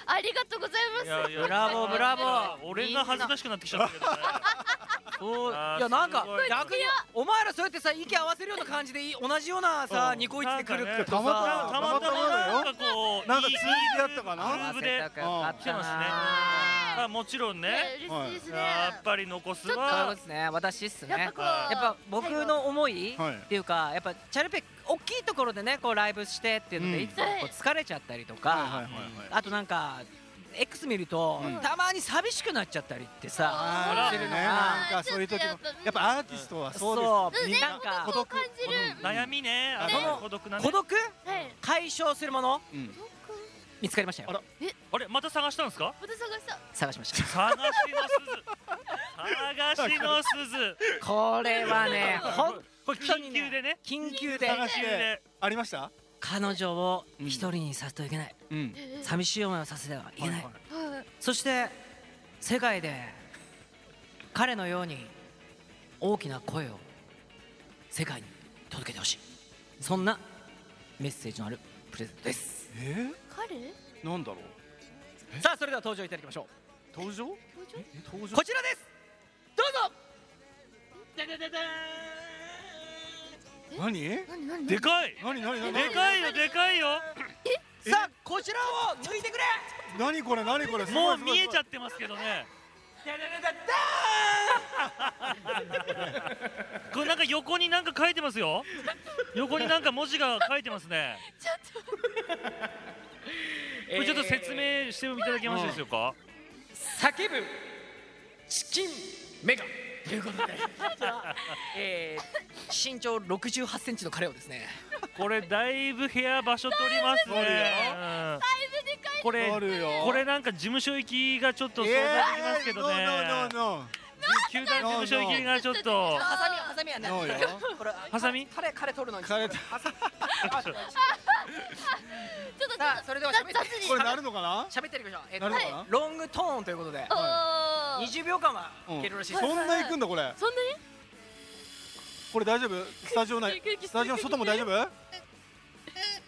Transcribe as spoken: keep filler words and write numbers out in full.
ありがとうございます。 いやいやブラボーブラボー。 俺が恥ずかしくなってきちゃったけどね。 おあーいやなんかすごい逆にお前らそうやってさ息合わせるような感じでいい同じようなさうんニコイチで来るとたまたまさたまたまなんかこうなんかいい通じてやったかグな。 ループで合わせたくよかったな来てますね。あもちろんね。 ね嬉しいですね。 やっぱり残すそうはですね私っすねやっぱこうやっぱ僕の思いはいっていうかやっぱチャルペ大きいところでねこうライブしてっていうのでうんいつもこう疲れちゃったりとはいかはいはいはい。 あとなんか X 見るとうんたまに寂しくなっちゃったりってさあるね。 するのがなんかそういう時もやっぱアーティストはそうです。 そうみんななんか孤独感じる。 悩みね。あそのの孤独なね孤。独はい。 解消するものうん。 見つかりましたよあらあれまた探したんですか？ また探した。 探しました探しの鈴。探しの鈴。 これはね本これ当に緊急でね。 緊急で探して緊急で。 ありました？ 彼女を一人にさせてはいけないうん。 寂しい思いをさせてはいけないはいはい。 そして世界で彼のように大きな声を世界に届けてほしいそんなメッセージのあるプレゼントですえ彼？ ー、なんだろう。 さあそれでは登場いただきましょ登場？ 登場？ 登場うこちらですどうぞでででで何？ 何何？ でかい。 何何何？ でかいよでかいよ。 ーさあこちらを抜いてくれ何これ何これ？すごもいうすごい見えちゃってますけどね。 ででででこれなんか横になんか書いてますよ。横になんか文字が書いてますね。これちょっと説明していただけますでしょうか。 叫ぶチキンメガということでえー、身長ろくじゅうはちセンチの彼をですねこれだいぶ部屋場所取りますね。 取るようんこれあるよ。 これなんか事務所行きがちょっと想像できますけどね。 えー、ノーノーノー球団事務所行きがちょっとハサミハサミはねノーよ。 これハサミ彼彼取るのに彼ハサミちょっとさあそれでは喋って雑にこれなるのかな？ 喋っていきましょうえっとなるのかな？ ロングトーンということでおー。 にじゅうびょうかんはいけるらしいですそんな行くんだこれ。 そんなに？ これ大丈夫？スタジオ内いけるいけるスタジオの外も大丈夫？